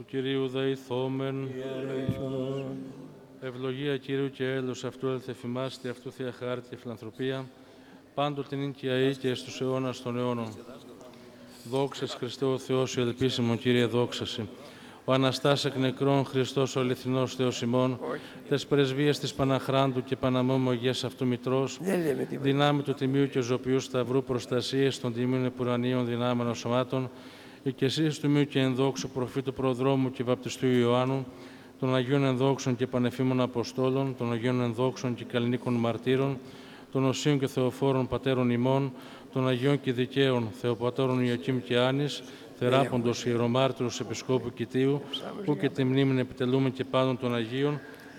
Του Κυρίου δεηθόμεν. Ευλογία Κυρίου και έλεος αυτού ελθεφημάστη, αυτού θεία χάρη και φιλανθρωπία, πάντοτε νυν και αεί και στους αιώνας των αιώνων. Δόξα Χριστέ ο Θεός, ο ελπίσιμον Κύριε, δόξαση. Ο Αναστάς εκ νεκρών Χριστός ο αληθινός Θεός ημών, τες πρεσβείες της Παναχράντου και Παναμόμογιας αυτού Μητρός, δυνάμει του Τιμίου και Ζωπιού Σταυρού προστασίες των τιμίων επουρανίων δυνάμενων σωμάτων, οικεσίες του Μίου και ενδόξου προφήτου Προδρόμου και Βαπτιστού Ιωάννου, των Αγίων Ενδόξων και Πανεφήμων Αποστόλων, των Αγίων Ενδόξων και Καλλινίκων Μαρτύρων, των Οσίων και Θεοφόρων Πατέρων ημών, των Αγίων και Δικαίων Θεοπατώρων Ιωακήμ και Άνης, Θεράποντος Ιερομάρτυρος Επισκόπου Κητίου, που και τη μνήμην επιτελούμε και πάντων των Αγίων,